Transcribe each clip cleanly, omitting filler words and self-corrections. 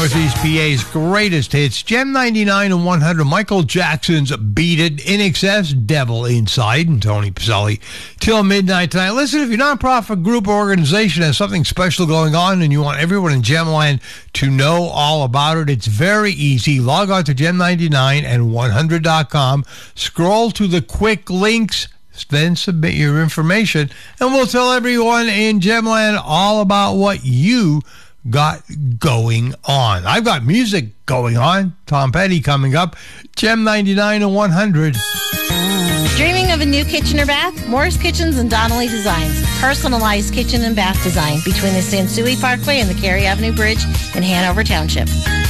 Northeast PA's greatest hits, Gem 99 and 100, Michael Jackson's Beat It, In Excess, Devil Inside, and Tony Pizzelli till midnight tonight. Listen, if your nonprofit group or organization has something special going on and you want everyone in Gemland to know all about it, it's very easy. Log on to Gem99 and 100.com, scroll to the quick links, then submit your information, and we'll tell everyone in Gemland all about what you got going on. I've got music going on. Tom Petty coming up. Gem 99 and 100. Dreaming of a new kitchen or bath? Morris Kitchens and Donnelly Designs. Personalized kitchen and bath design between the Sansui Parkway and the Cary Avenue Bridge in Hanover Township.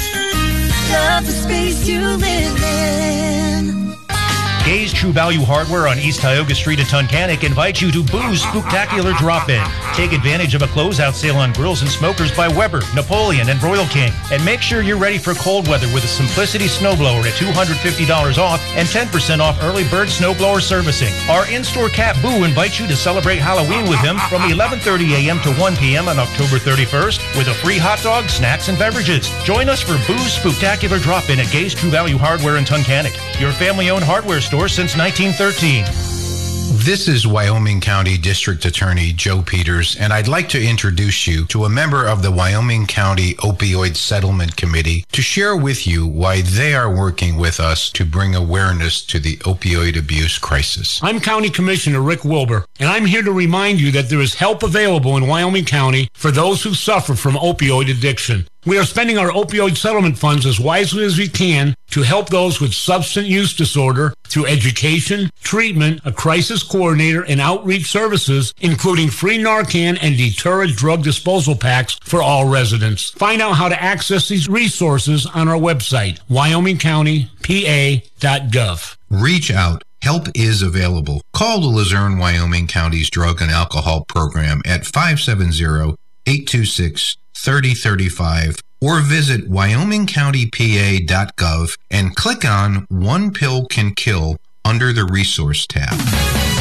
Love the space you live in. Gay's True Value Hardware on East Tioga Street in Tunkhannock invites you to Boo's Spooktacular Drop-In. Take advantage of a closeout sale on grills and smokers by Weber, Napoleon, and Royal King. And make sure you're ready for cold weather with a Simplicity snowblower at $250 off and 10% off early bird snowblower servicing. Our in-store cat Boo invites you to celebrate Halloween with him from 11:30 a.m. to 1 p.m. on October 31st with a free hot dog, snacks, and beverages. Join us for Boo's Spooktacular Drop-In at Gay's True Value Hardware in Tunkhannock, your family-owned hardware store since 1913. This is Wyoming County District Attorney Joe Peters, and I'd like to introduce you to a member of the Wyoming County Opioid Settlement Committee to share with you why they are working with us to bring awareness to the opioid abuse crisis. I'm County Commissioner Rick Wilbur, and I'm here to remind you that there is help available in Wyoming County for those who suffer from opioid addiction. We are spending our opioid settlement funds as wisely as we can to help those with substance use disorder through education, treatment, a crisis coordinator, and outreach services, including free Narcan and deterrent drug disposal packs for all residents. Find out how to access these resources on our website, wyomingcountypa.gov. Reach out. Help is available. Call the Luzerne, Wyoming County's Drug and Alcohol Program at 570-826-3035 or visit wyomingcountypa.gov and click on One Pill Can Kill under the Resource tab.